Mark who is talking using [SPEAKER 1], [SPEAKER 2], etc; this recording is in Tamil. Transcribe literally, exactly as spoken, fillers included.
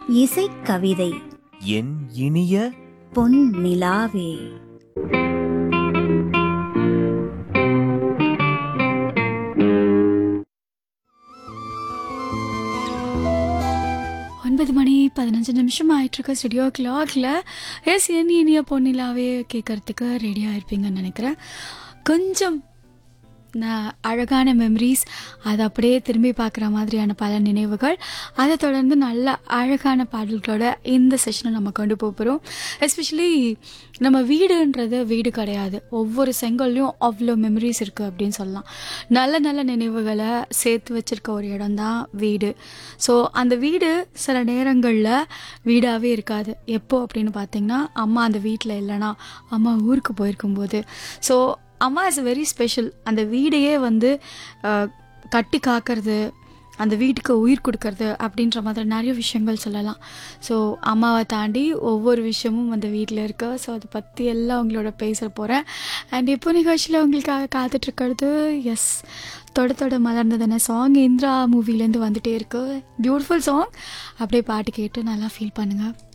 [SPEAKER 1] இசைக்கவிதை
[SPEAKER 2] என் இனிய
[SPEAKER 1] பொன் நிலாவே.
[SPEAKER 3] ஒன்பது மணி பதினஞ்சு நிமிஷம் ஆயிட்டுருக்கு ஸ்டுடியோ கிளாக்ல. எஸ் என் இனிய பொன்னிலாவே கேட்கறதுக்கு ரெடியாக இருப்பீங்கன்னு நினைக்கிறேன். கொஞ்சம் நான் அழகான மெமரிஸ், அதை அப்படியே திரும்பி பார்க்குற மாதிரியான பல நினைவுகள், அதை தொடர்ந்து நல்ல அழகான பாடல்களோட இந்த செஷனை நம்ம கொண்டு போகிறோம். எஸ்பெஷலி நம்ம வீடுன்றது வீடு கிடையாது, ஒவ்வொரு செங்கல்லையும் அவ்வளோ மெமரிஸ் இருக்குது அப்படின்னு சொல்லலாம். நல்ல நல்ல நினைவுகளை சேர்த்து வச்சுருக்க ஒரு இடம் தான் வீடு. ஸோ அந்த வீடு சில நேரங்களில் வீடாகவே இருக்காது. எப்போ அப்படின்னு பார்த்திங்கன்னா, அம்மா அந்த வீட்டில் இல்லைன்னா, அம்மா ஊருக்கு போயிருக்கும்போது. ஸோ அம்மா இஸ் வெரி ஸ்பெஷல். அந்த வீடையே வந்து கட்டி காக்கிறது, அந்த வீட்டுக்கு உயிர் கொடுக்கறது அப்படின்ற மாதிரி நிறைய விஷயங்கள் சொல்லலாம். ஸோ அம்மாவை தாண்டி ஒவ்வொரு விஷயமும் அந்த வீட்டில் இருக்கு. ஸோ அதை பற்றி எல்லாம் உங்களோட பேச போகிறேன். அண்ட் இப்போ நிகழ்ச்சியில் உங்களுக்காக காத்துட்ருக்கிறது எஸ் தொட தொட மலர்ந்ததான சாங் இந்திரா மூவிலேருந்து வந்துகிட்டே இருக்குது. Beautiful song. அப்படியே பாட்டு கேட்டு நல்லா ஃபீல் பண்ணுங்கள்.